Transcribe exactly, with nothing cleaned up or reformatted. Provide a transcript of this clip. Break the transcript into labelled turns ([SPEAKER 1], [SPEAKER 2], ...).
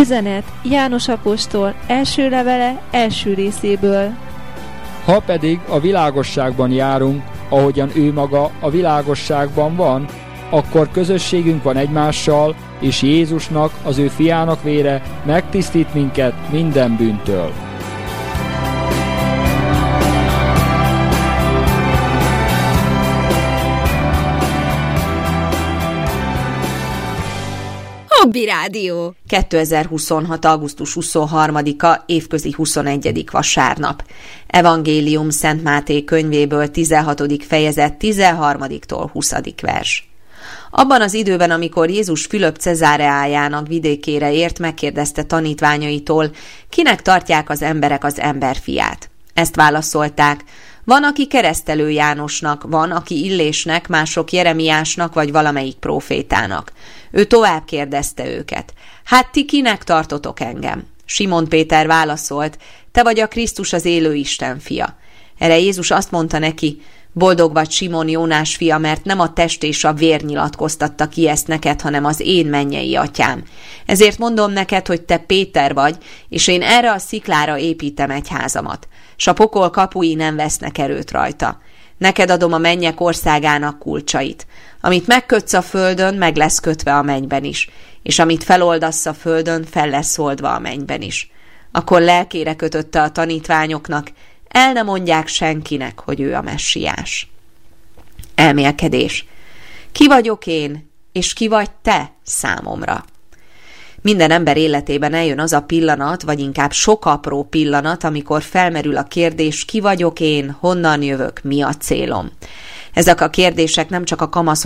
[SPEAKER 1] Üzenet János apostol első levele első részéből.
[SPEAKER 2] Ha pedig a világosságban járunk, ahogyan ő maga a világosságban van, akkor közösségünk van egymással, és Jézusnak, az ő fiának vére megtisztít minket minden bűntől.
[SPEAKER 3] Hobby Rádió. kétezer-huszonhat. augusztus huszonharmadika, évközi huszonegyedik vasárnap. Evangélium Szent Máté könyvéből tizenhatodik fejezet tizenharmadiktól huszadik vers. Abban az időben, amikor Jézus Fülöp Cezáreájának vidékére ért, megkérdezte tanítványaitól, kinek tartják az emberek az emberfiát. Ezt válaszolták: van, aki Keresztelő Jánosnak, van, aki Illésnek, mások Jeremiásnak vagy valamelyik prófétának. Ő tovább kérdezte őket: hát ti kinek tartotok engem? Simon Péter válaszolt: te vagy a Krisztus, az élő Isten fia. Erre Jézus azt mondta neki: boldog vagy, Simon, Jónás fia, mert nem a test és a vér nyilatkoztatta ki ezt neked, hanem az én mennyei atyám. Ezért mondom neked, hogy te Péter vagy, és én erre a sziklára építem egyházamat, s a pokol kapui nem vesznek erőt rajta. Neked adom a mennyek országának kulcsait. Amit megkötsz a földön, meg lesz kötve a mennyben is, és amit feloldasz a földön, fel lesz oldva a mennyben is. Akkor lelkére kötötte a tanítványoknak: el ne mondják senkinek, hogy ő a messiás. Elmélkedés. Ki vagyok én, és ki vagy te számomra? Minden ember életében eljön az a pillanat, vagy inkább sok apró pillanat, amikor felmerül a kérdés: ki vagyok én, honnan jövök, mi a célom? Ezek a kérdések nem csak a kamaszok